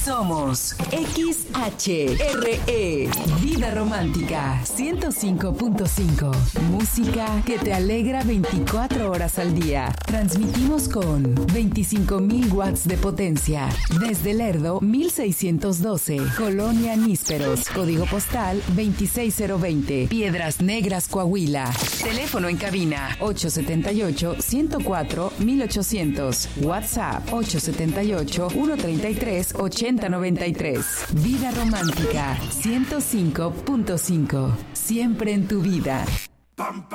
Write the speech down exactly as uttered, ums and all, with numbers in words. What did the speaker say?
Somos X H R E, Vida Romántica, ciento cinco punto cinco. Música que te alegra veinticuatro horas al día. Transmitimos con veinticinco mil watts de potencia. Desde Lerdo, mil seiscientos doce. Colonia Nísperos. Código postal veintiséis cero veinte. Piedras Negras, Coahuila. Teléfono en cabina ocho siete ocho, uno cero cuatro, mil ochocientos. WhatsApp ocho siete ocho, uno tres tres, ocho cero nueve tres. Vida Romántica ciento cinco punto cinco. Siempre en tu vida.